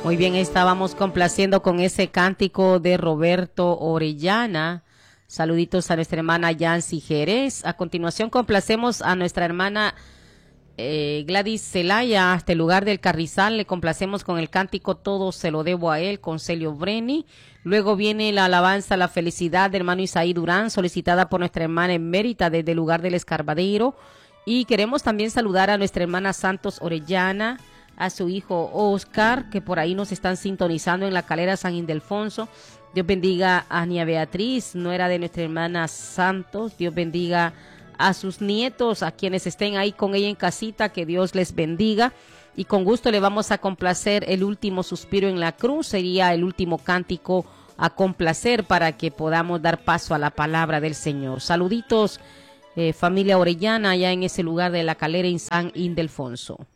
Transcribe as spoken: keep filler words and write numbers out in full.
Muy bien, estábamos complaciendo con ese cántico de Roberto Orellana. Saluditos a nuestra hermana Yancy Jerez. A continuación complacemos a nuestra hermana eh, Gladys Celaya hasta el lugar del Carrizal. Le complacemos con el cántico Todo se lo debo a él con Celio Breni. Luego viene la alabanza La felicidad del hermano Isaí Durán, solicitada por nuestra hermana emérita desde el lugar del Escarbadero. Y queremos también saludar a nuestra hermana Santos Orellana, a su hijo Oscar, que por ahí nos están sintonizando en la Calera San Ildefonso. Dios bendiga a Ania Beatriz, nuera de nuestra hermana Santos. Dios bendiga a sus nietos, a quienes estén ahí con ella en casita, que Dios les bendiga. Y con gusto le vamos a complacer el último suspiro en la cruz, sería el último cántico a complacer para que podamos dar paso a la palabra del Señor. Saluditos, eh, familia Orellana, allá en ese lugar de la Calera en San Ildefonso.